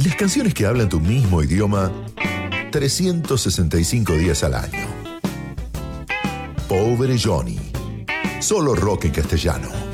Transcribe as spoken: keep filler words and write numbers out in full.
Las canciones que hablan tu mismo idioma trescientos sesenta y cinco días al año. Pobre Johnny. Solo rock en castellano.